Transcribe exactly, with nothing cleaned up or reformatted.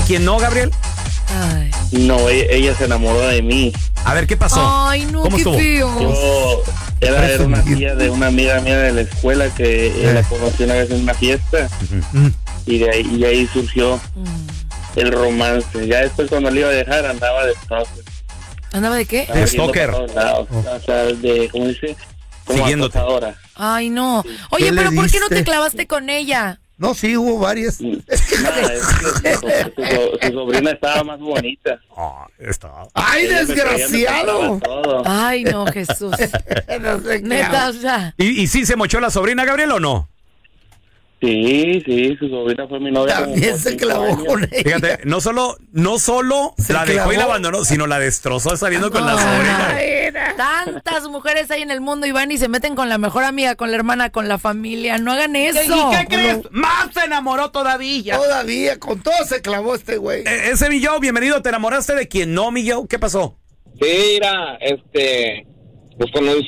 quién no, Gabriel? Ay. No, ella, ella se enamoró de mí. A ver, ¿qué pasó? Ay, no, ¿Cómo qué estuvo? feo. Yo era, era una tía de una amiga mía de la escuela que eh. la conocí una vez en una fiesta. Uh-huh. Y de ahí, y ahí surgió mm. el romance. Ya después cuando le iba a dejar andaba de stalker. ¿Andaba de qué? De stalker. Oh. O sea, de, ¿cómo dice? Como siguiéndote. Acosadora. Ay, no. Oye, pero ¿por qué no te clavaste con ella? No, sí, hubo varias. Nada, es que su, su, su sobrina estaba más bonita. Oh, estaba. ¡Ay, ella desgraciado! Me, Ay, no, Jesús. No sé Neta, o sea. ¿Y, ¿Y sí se mochó la sobrina, Gabriel, o no? Sí, sí, su sobrina fue mi novia. También se clavó con ella. Fíjate, no solo, no solo la dejó clavó. y la abandonó, sino la destrozó saliendo no, con la sobrina. Tantas mujeres hay en el mundo y van y se meten con la mejor amiga, con la hermana, con la familia. No hagan eso. ¿Y qué crees? Más se enamoró todavía. Todavía, con todo se clavó este güey. Eh, ese mi Joe, bienvenido. ¿Te enamoraste de quién no, mi Joe? ¿Qué pasó? Sí, mira, este, pues conocí